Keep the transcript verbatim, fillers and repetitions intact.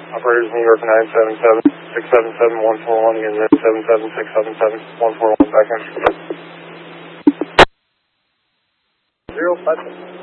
Operators New York nine seven seven, six seven seven, one four one, again nine seven seven, six seven seven, one four one, back in. Zero, five.